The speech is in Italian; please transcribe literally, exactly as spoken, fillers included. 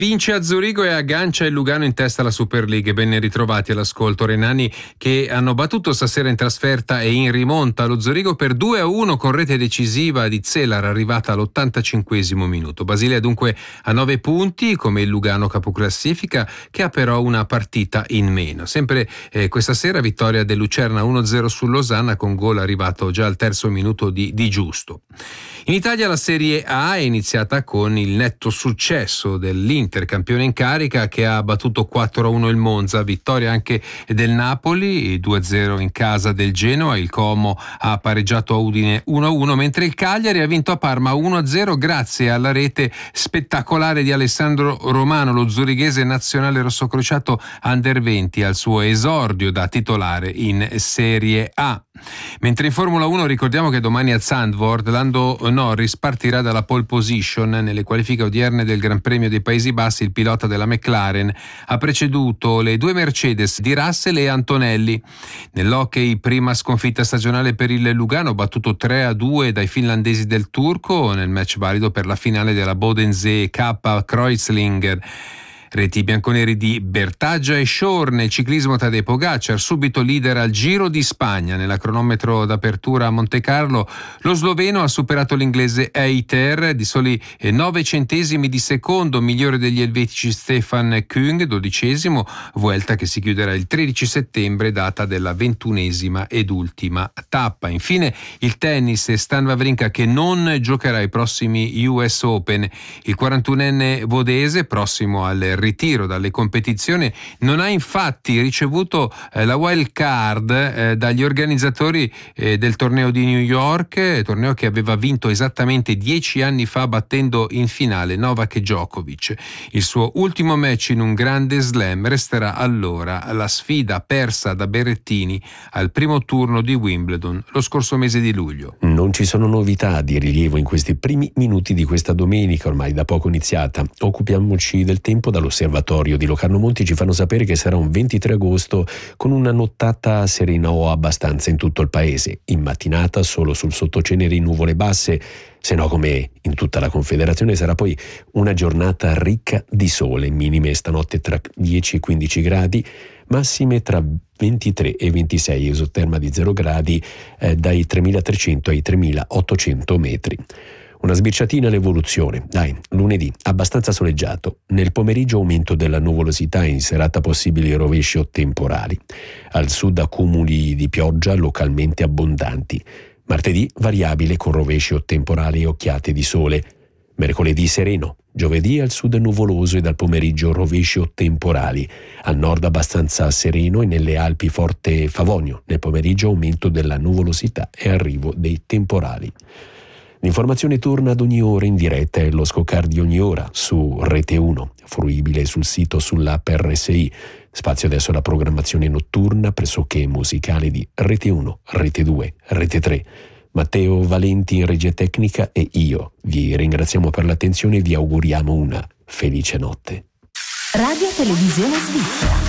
Vince a Zurigo e aggancia il Lugano in testa alla Super League. Ben ritrovati all'ascolto. Renani che hanno battuto stasera in trasferta e in rimonta lo Zurigo per due a uno con rete decisiva di Zelar arrivata all'ottantacinquesimo minuto. Basilea dunque a nove punti come il Lugano capoclassifica, che ha però una partita in meno. Sempre eh, questa sera vittoria del Lucerna uno a zero su Losanna con gol arrivato già al terzo minuto di, di Giusto. In Italia la Serie A è iniziata con il netto successo dell'Inter, campione in carica, che ha battuto quattro a uno il Monza, vittoria anche del Napoli, due a zero in casa del Genoa, il Como ha pareggiato a Udine uno a uno, mentre il Cagliari ha vinto a Parma uno a zero grazie alla rete spettacolare di Alessandro Romano, lo zurighese nazionale rossocrociato under venti al suo esordio da titolare in Serie A. Mentre in Formula uno ricordiamo che domani a Zandvoort Lando Norris partirà dalla pole position. Nelle qualifiche odierne del Gran Premio dei Paesi Bassi il pilota della McLaren ha preceduto le due Mercedes di Russell e Antonelli. Nell'hockey prima sconfitta stagionale per il Lugano, battuto tre a due dai finlandesi del Turco nel match valido per la finale della Bodensee Cup Kreuzlinger. Reti bianconeri di Bertaggia e Shore. Nel ciclismo Tadej Pogacar subito leader al Giro di Spagna. Nella cronometro d'apertura a Monte Carlo lo sloveno ha superato l'inglese Eiter di soli nove centesimi di secondo, migliore degli elvetici Stefan Küng, dodicesimo, Vuelta che si chiuderà il tredici settembre, data della ventunesima ed ultima tappa. Infine il tennis, Stan Wawrinka che non giocherà i prossimi U S Open. Il quarantunenne vodese, prossimo al ritiro dalle competizioni, non ha infatti ricevuto eh, la wild card eh, dagli organizzatori eh, del torneo di New York, eh, torneo che aveva vinto esattamente dieci anni fa battendo in finale Novak Djokovic. Il suo ultimo match in un grande slam resterà allora la sfida persa da Berrettini al primo turno di Wimbledon lo scorso mese di luglio. Non ci sono novità di rilievo in questi primi minuti di questa domenica, ormai da poco iniziata. Occupiamoci del tempo. Dall'osservatorio di Locarno Monti ci fanno sapere che sarà un ventitré agosto con una nottata serena o abbastanza in tutto il paese. In mattinata solo sul sottocenere in nuvole basse, se no come in tutta la Confederazione sarà poi una giornata ricca di sole, minime stanotte tra dieci e quindici gradi, massime tra ventitré e ventisei, esoterma di zero gradi eh, dai tremilatrecento ai tremilaottocento metri. Una sbirciatina all'evoluzione. Dai, lunedì abbastanza soleggiato. Nel pomeriggio aumento della nuvolosità, in serata possibili rovesci o temporali. Al sud accumuli di pioggia localmente abbondanti. Martedì variabile con rovesci o temporali e occhiate di sole. Mercoledì sereno. Giovedì al sud nuvoloso e dal pomeriggio rovesci o temporali. Al nord abbastanza sereno e nelle Alpi forte favonio. Nel pomeriggio aumento della nuvolosità e arrivo dei temporali. L'informazione torna ad ogni ora in diretta e lo scoccar di ogni ora su Rete uno, fruibile sul sito sull'app R S I. Spazio adesso alla programmazione notturna pressoché musicale di Rete uno, Rete due, Rete tre. Matteo Valenti in regia tecnica e io vi ringraziamo per l'attenzione e vi auguriamo una felice notte. Radio Televisione Svizzera.